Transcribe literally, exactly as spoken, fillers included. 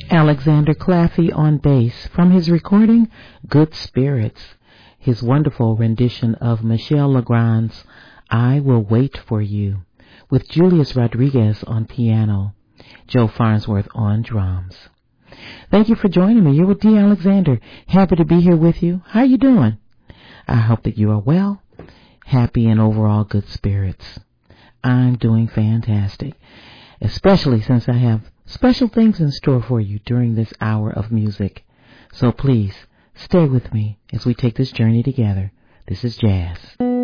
Alexander Claffey on bass from his recording Good Spirits, his wonderful rendition of Michel Legrand's I Will Wait For You, with Julius Rodriguez on piano, Joe Farnsworth on drums. Thank you for joining me. You're with Dee Alexander. Happy to be here with you. How are you doing? I hope that you are well, happy, and overall good spirits. I'm doing fantastic, especially since I have special things in store for you during this hour of music. So please stay with me as we take this journey together. This is Jazz.